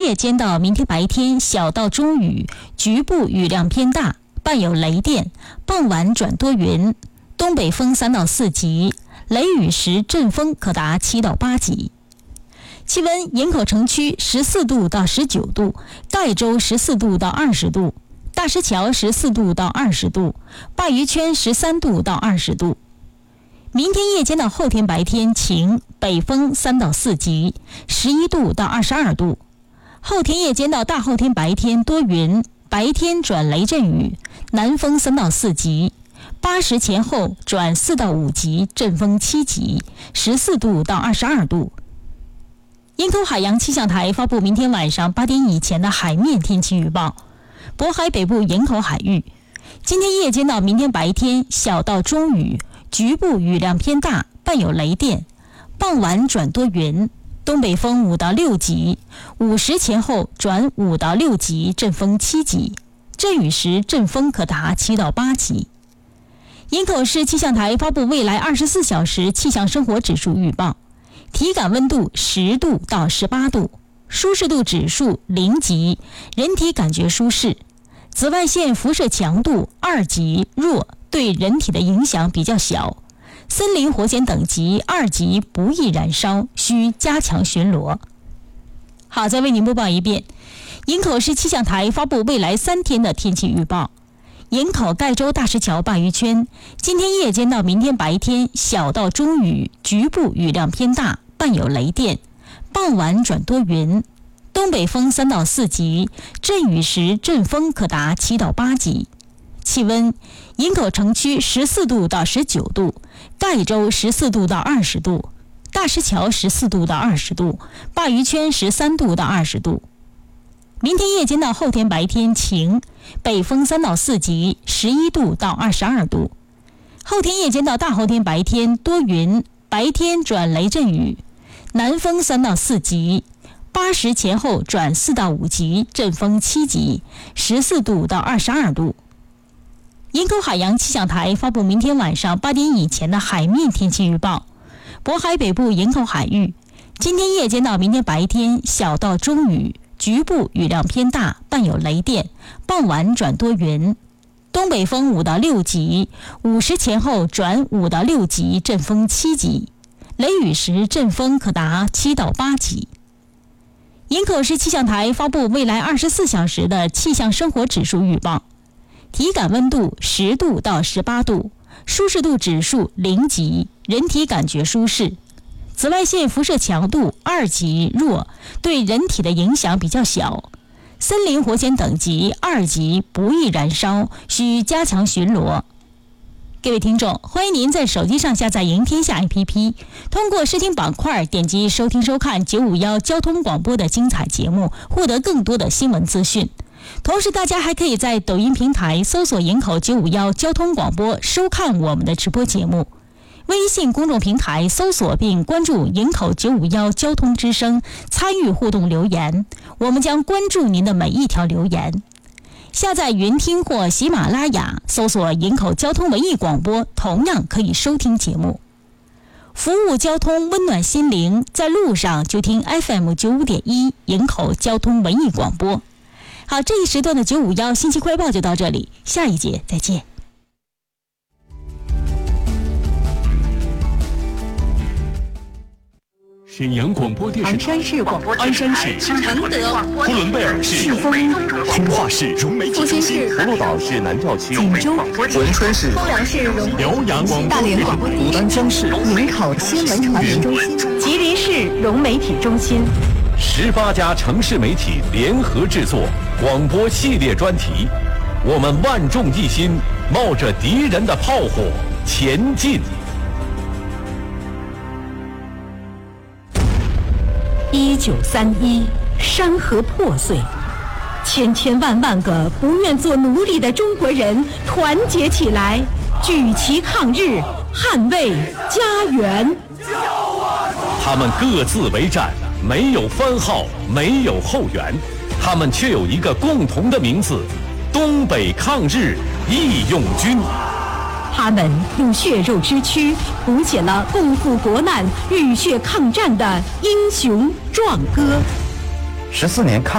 夜间到明天白天小到中雨，局部雨量偏大，伴有雷电，傍晚转多云，东北风3到4级，雷雨时阵风可达7到8级。气温：营口城区14度到19度，盖州14度到20度，大石桥14度到20度，鲅鱼圈13度到20度。明天夜间到后天白天晴，北风3到4级，11度到22度。后天夜间到大后天白天多云，白天转雷阵雨，南风3到4级，8时前后转4到5级，阵风7级，14度到22度。营口海洋气象台发布明天晚上8点以前的海面天气预报。渤海北部营口海域，今天夜间到明天白天小到中雨，局部雨量偏大，伴有雷电，傍晚转多云，东北风5到6级，5时前后转5到6级，阵风7级，阵雨时阵风可达7到8级。营口市气象台发布未来24小时气象生活指数预报，体感温度10度到18度，舒适度指数0级，人体感觉舒适。紫外线辐射强度2级弱，对人体的影响比较小。森林火险等级2级，不易燃烧，需加强巡逻。好，再为您播报一遍，营口市气象台发布未来3天的天气预报。营口盖州大石桥鲅鱼圈，今天夜间到明天白天小到中雨，局部雨量偏大，伴有雷电，傍晚转多云，东北风3到4级，阵雨时阵风可达7到8级。气温：营口城区14度到19度，盖州14度到20度，大石桥14度到20度，鲅鱼圈13度到20度。明天夜间到后天白天晴，北风3到4级，11度到22度。后天夜间到大后天白天多云，白天转雷阵雨，南风3到4级，8时前后转4到5级，阵风7级，14度到22度。营口海洋气象台发布明天晚上8点以前的海面天气预报。渤海北部营口海域，今天夜间到明天白天小到中雨，局部雨量偏大，伴有雷电，傍晚转多云，东北风5到6级，5时前后转5到6级，阵风7级，雷雨时阵风可达7到8级。营口市气象台发布未来24小时的气象生活指数预报，体感温度10度到18度，舒适度指数0级，人体感觉舒适。紫外线辐射强度2级弱，对人体的影响比较小。森林火险等级2级，不易燃烧，需加强巡逻。各位听众，欢迎您在手机上下载赢天下 APP， 通过视听板块点击收听收看951交通广播的精彩节目，获得更多的新闻资讯。同时大家还可以在抖音平台搜索营口951交通广播收看我们的直播节目，微信公众平台搜索并关注营口951交通之声，参与互动留言，我们将关注您的每一条留言。下载云听或喜马拉雅搜索营口交通文艺广播，同样可以收听节目。服务交通，温暖心灵，在路上就听 FM95.1 营口交通文艺广播。好，这一时段的951信息快报就到这里，下一节再见。 沈阳广播电视台、 唐山市广播电视台、 鞍山市承德、 呼伦贝尔市、通化市融媒体中心、葫芦岛市南调区、 锦州、 文春市、 丰良市融辽阳广播大连广播牡丹江市营口新闻传媒中心、吉林市融媒体中心 ，18家城市媒体联合制作广播系列专题，我们万众一心，冒着敌人的炮火前进。 1931，山河破碎，千千万万个不愿做奴隶的中国人团结起来，举旗抗日，捍卫家园。 他们各自为战，没有番号，没有后援，他们却有一个共同的名字：东北抗日义勇军。 他们用血肉之躯谱写了共赴国难、浴血抗战的英雄壮歌。 14年抗